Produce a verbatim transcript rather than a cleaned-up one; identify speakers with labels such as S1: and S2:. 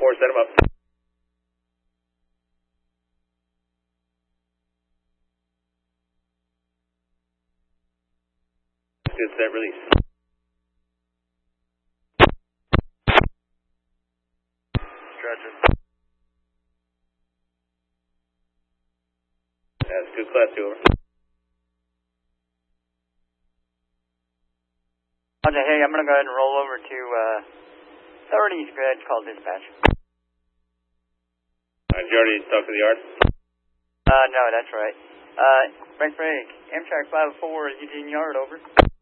S1: four, set him up. Good, set, release. Stretcher. That's good, class two, over.
S2: Roger, hey, I'm going to go ahead and roll over to uh, thirties. Go ahead and call dispatch.
S1: Alright, did you already talk to the yard?
S2: Uh, no, that's right. Uh, break, break. Amtrak five oh four, Eugene Yard, over.